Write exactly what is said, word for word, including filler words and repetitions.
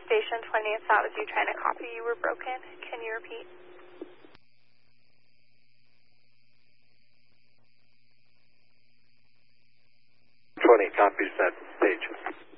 Station twenty, if that was you trying to copy, you were broken. Can you repeat? twenty copies that page.